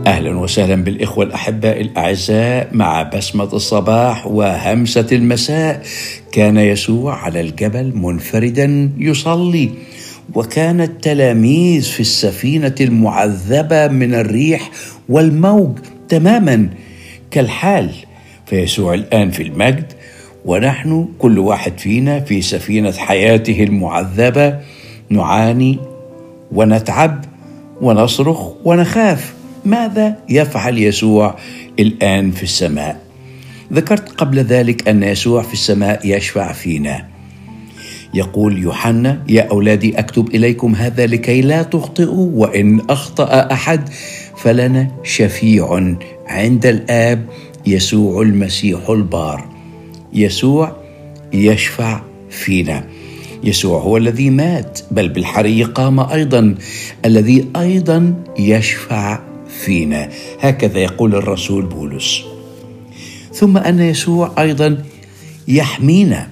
أهلا وسهلا بالإخوة الأحباء الأعزاء مع بسمة الصباح وهمسة المساء. كان يسوع على الجبل منفردا يصلي، وكان التلاميذ في السفينة المعذبة من الريح والموج تماما كالحال. فيسوع الآن في المجد، ونحن كل واحد فينا في سفينة حياته المعذبة نعاني ونتعب ونصرخ ونخاف. ماذا يفعل يسوع الآن في السماء؟ ذكرت قبل ذلك أن يسوع في السماء يشفع فينا. يقول يوحنا: يا أولادي أكتب إليكم هذا لكي لا تخطئوا، وإن أخطأ أحد فلنا شفيع عند الآب، يسوع المسيح البار. يسوع يشفع فينا. يسوع هو الذي مات، بل بالحري قام أيضا، الذي أيضا يشفع فينا. هكذا يقول الرسول بولس. ثم أن يسوع أيضا يحمينا.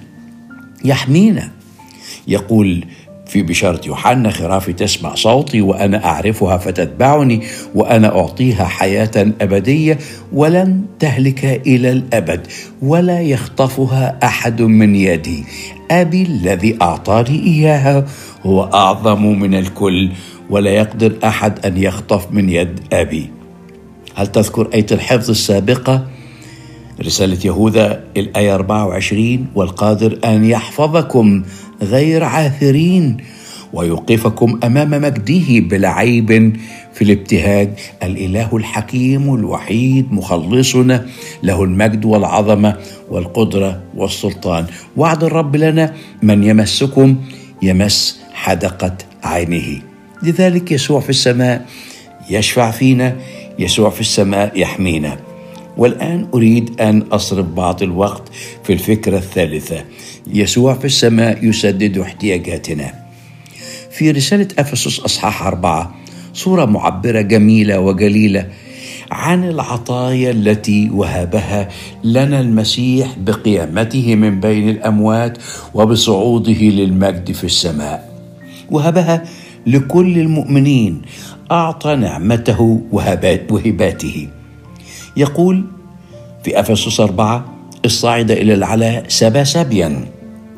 يقول في بشارة يوحنا: خرافي تسمع صوتي وأنا أعرفها فتتبعني، وأنا أعطيها حياة أبدية ولن تهلك إلى الأبد، ولا يخطفها أحد من يدي. أبي الذي أعطاني إياها هو أعظم من الكل، ولا يقدر أحد أن يخطف من يد أبي. هل تذكر آية الحفظ السابقة؟ رسالة يهوذا الآية 24: والقادر أن يحفظكم غير عاثرين ويوقفكم أمام مجده بلا عيب في الابتهاج. الإله الحكيم الوحيد مخلصنا، له المجد والعظمة والقدرة والسلطان. وعد الرب لنا: من يمسكم يمس حدقة عينه. لذلك يسوع في السماء يشفع فينا، يسوع في السماء يحمينا. والآن أريد أن أصرف بعض الوقت في الفكرة الثالثة: يسوع في السماء يسدد احتياجاتنا. في رسالة أفسس أصحاح 4 صورة معبرة جميلة وجليلة عن العطايا التي وهبها لنا المسيح بقيامته من بين الأموات وبصعوده للمجد في السماء. وهبها لكل المؤمنين، أعطى نعمته وهباته. يقول في أفسس 4: الصاعد إلى العلاء سبى سبيا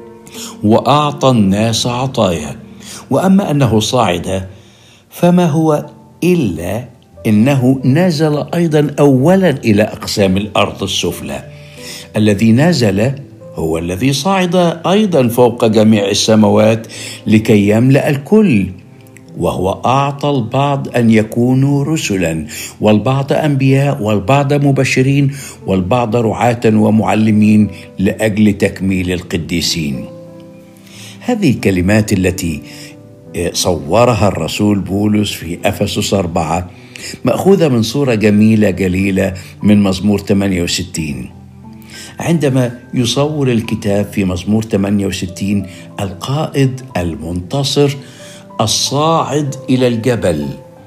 وأعطى الناس عطايا. وأما أنه صاعد فما هو إلا إنه نزل أيضا أولا إلى أقسام الأرض السفلى. الذي نزل هو الذي صعد أيضا فوق جميع السماوات لكي يملأ الكل. وهو أعطى البعض أن يكونوا رسلا، والبعض أنبياء، والبعض مبشرين، والبعض رعاة ومعلمين لأجل تكميل القديسين. هذه الكلمات التي صورها الرسول بولس في أفسس 4 مأخوذة من صورة جميلة جليلة من مزمور 68. عندما يصور الكتاب في مزمور 68 القائد المنتصر الصاعد إلى الجبل،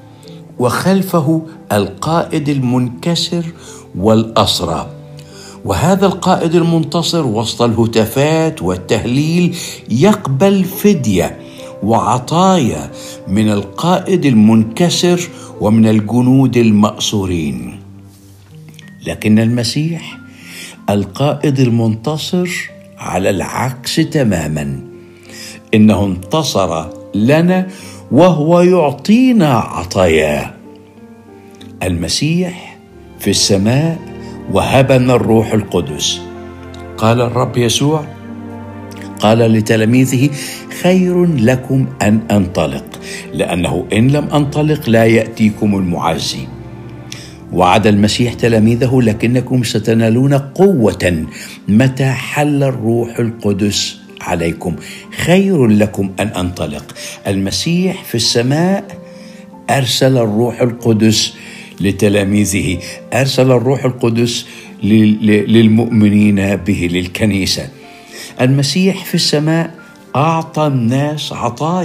وخلفه القائد المنكسر والأسرى. وهذا القائد المنتصر وسط الهتافات والتهليل يقبل فدية وعطايا من القائد المنكسر ومن الجنود المأسورين. لكن المسيح القائد المنتصر على العكس تماما، إنه انتصر لنا وهو يعطينا عطاياه. المسيح في السماء وهبنا الروح القدس. قال الرب يسوع، قال لتلاميذه: خير لكم أن أنطلق، لأنه إن لم أنطلق لا يأتيكم المعزي. وعد المسيح تلاميذه: لكنكم ستنالون قوة متى حل الروح القدس عليكم. خير لكم أن أنطلق. المسيح في السماء أرسل الروح القدس لتلاميذه، أرسل الروح القدس للمؤمنين به، للكنيسة. المسيح في السماء أعطى الناس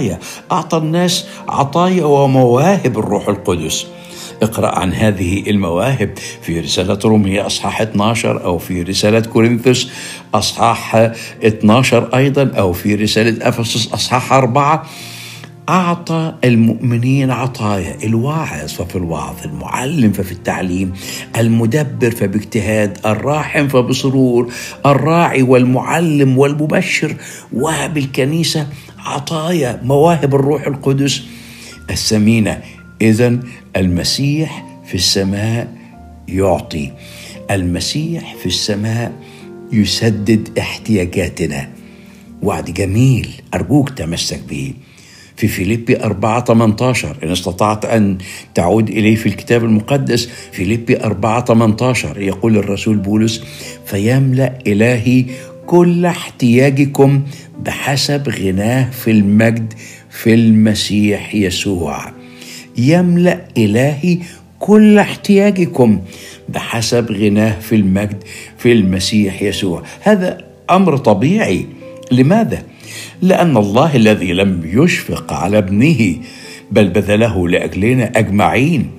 عطايا ومواهب الروح القدس. اقرأ عن هذه المواهب في رسالة رومية أصحاح 12، أو في رسالة كورنثوس أصحاح 12 أيضا، أو في رسالة أفسس أصحاح 4. أعطى المؤمنين عطايا: الواعظ ففي الوعظ، المعلم ففي التعليم، المدبر فباجتهاد، الراحم فبسرور، الراعي والمعلم والمبشر. وبالكنيسة عطايا مواهب الروح القدس الثمينة. إذن المسيح في السماء يعطي، المسيح في السماء يسدد احتياجاتنا. وعد جميل أرجوك تمسك به في فيليبي 4:18، إن استطعت أن تعود إليه في الكتاب المقدس. فيليبي 4:18 يقول الرسول بولس: فيملأ إلهي كل احتياجكم بحسب غناه في المجد في المسيح يسوع. يملأ إلهي كل احتياجكم بحسب غناه في المجد في المسيح يسوع. هذا أمر طبيعي. لماذا؟ لأن الله الذي لم يشفق على ابنه بل بذله لأجلنا أجمعين،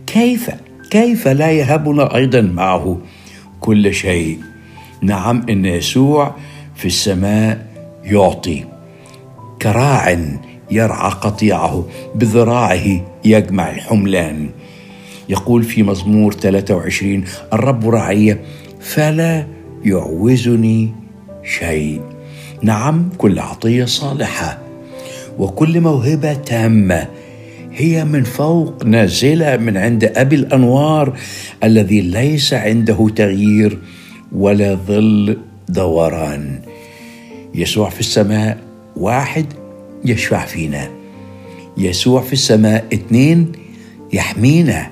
كيف لا يهبنا أيضا معه كل شيء؟ نعم، إن يسوع في السماء يعطي كراع يرعى قطيعه، بذراعه يجمع الحملان. يقول في مزمور 23: الرب رعي فلا يعوزني شيء. نعم، كل عطية صالحة وكل موهبة تامة هي من فوق، نازلة من عند أبي الأنوار الذي ليس عنده تغيير ولا ظل دوران. يسوع في السماء 1 يشفع فينا، يسوع في السماء 2 يحمينا،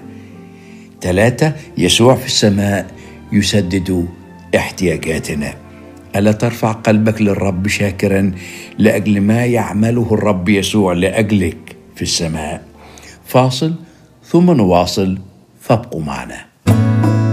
3 يسوع في السماء يسدد احتياجاتنا. ألا ترفع قلبك للرب شاكرا لأجل ما يعمله الرب يسوع لأجلك في السماء؟ فاصل ثم نواصل، فابقوا معنا.